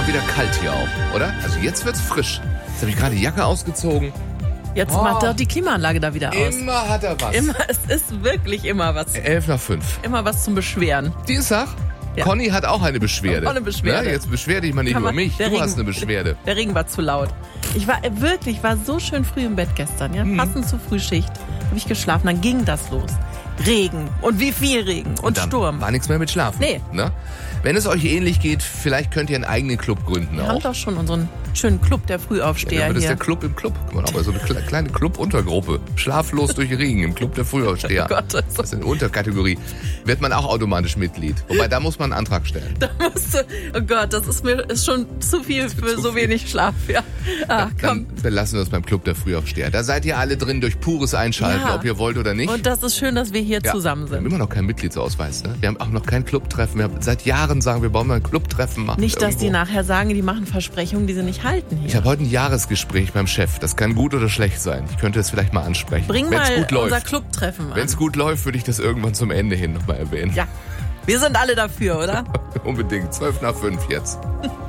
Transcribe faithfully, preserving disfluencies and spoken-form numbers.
mal wieder kalt hier auch, oder? Also jetzt wird's frisch. Jetzt habe ich gerade die Jacke ausgezogen. Jetzt Oh. macht doch die Klimaanlage da wieder aus. Immer hat er was. Immer, es ist wirklich immer was. Elf nach fünf. Immer was zum Beschweren. Dienstag? Ja. Conny hat auch eine Beschwerde. Auch eine Beschwerde. Na, jetzt beschwer dich mal nicht Kann über man- mich. Du der Regen- hast eine Beschwerde. Der Regen war zu laut. Ich war äh, wirklich, war so schön früh im Bett gestern, ja, Mhm. passend zur Frühschicht. Habe ich geschlafen, dann ging das los. Regen und wie viel Regen und, dann Sturm. war nichts mehr mit Schlafen. Nee. Ne? Wenn es euch ähnlich geht, vielleicht könnt ihr einen eigenen Club gründen Wir auch. haben doch schon unseren schönen Club der Ja, Frühaufsteher dann wird es hier. der Club im Club. Guck mal, aber so eine kle- kleine Club-Untergruppe. Schlaflos durch Regen im Club der Frühaufsteher. Oh Gott, das ist- Das ist eine Unterkategorie. Wird man auch automatisch Mitglied. Wobei, da muss man einen Antrag stellen. Da musst du, oh Gott, das ist mir ist schon zu viel für zu so viel. wenig Schlaf. Ja. Ach, komm. Dann belassen wir uns beim Club der Frühaufsteher. Da seid ihr alle drin durch pures Einschalten, Ja. ob ihr wollt oder nicht. Und das ist schön, dass wir hier Ja, zusammen Wir haben sind. immer noch keinen Mitgliedsausweis. Ne? Wir haben auch noch kein Clubtreffen. Wir haben seit Jahren sagen, wir wollen mal ein Clubtreffen machen. Nicht, dass die irgendwo. nachher sagen, die machen Versprechungen, die sie nicht halten Ich hier. habe heute ein Jahresgespräch beim Chef. Das kann gut oder schlecht sein. Ich könnte es vielleicht mal ansprechen. Bring Wenn's mal gut unser läuft. Clubtreffen Wenn an. es gut läuft, würde ich das irgendwann zum Ende hin nochmal erwähnen. Ja, wir sind alle dafür, oder? Unbedingt. Zwölf nach fünf jetzt.